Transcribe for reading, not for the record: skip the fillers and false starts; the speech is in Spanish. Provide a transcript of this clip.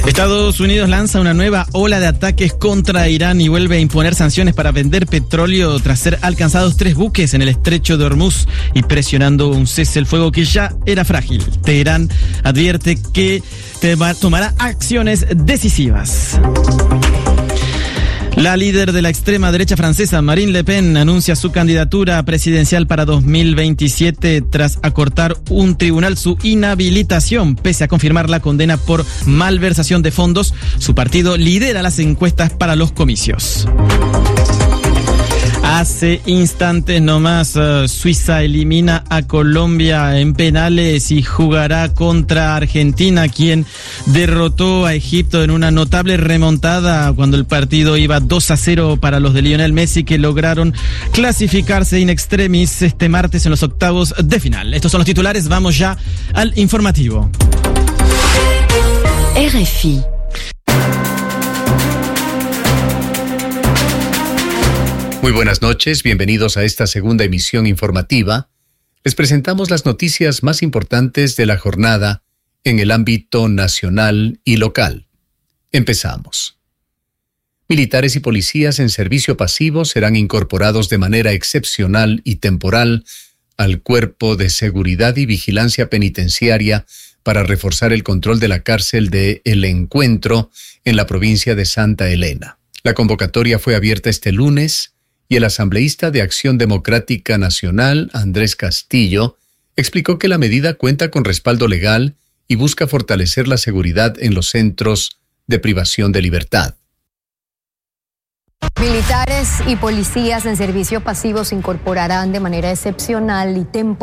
Estados Unidos lanza una nueva ola de ataques contra Irán y vuelve a imponer sanciones para vender petróleo tras ser alcanzados 3 buques en el estrecho de Hormuz y presionando un cese el fuego que ya era frágil. Teherán advierte que tomará acciones decisivas. La líder de la extrema derecha francesa, Marine Le Pen, anuncia su candidatura presidencial para 2027 tras acortar un tribunal su inhabilitación. Pese a confirmar la condena por malversación de fondos, su partido lidera las encuestas para los comicios. Hace instantes nomás, Suiza elimina a Colombia en penales y jugará contra Argentina, quien derrotó a Egipto en una notable remontada cuando el partido iba 2-0 para los de Lionel Messi, que lograron clasificarse in extremis este martes en los octavos de final. Estos son los titulares, vamos ya al informativo. RFI. Muy buenas noches, bienvenidos a esta segunda emisión informativa. Les presentamos las noticias más importantes de la jornada en el ámbito nacional y local. Empezamos. Militares y policías en servicio pasivo serán incorporados de manera excepcional y temporal al Cuerpo de Seguridad y Vigilancia Penitenciaria para reforzar el control de la cárcel de El Encuentro en la provincia de Santa Elena. La convocatoria fue abierta este lunes y el asambleísta de Acción Democrática Nacional, Andrés Castillo, explicó que la medida cuenta con respaldo legal y busca fortalecer la seguridad en los centros de privación de libertad. Militares y policías en servicio pasivo se incorporarán de manera excepcional y temporal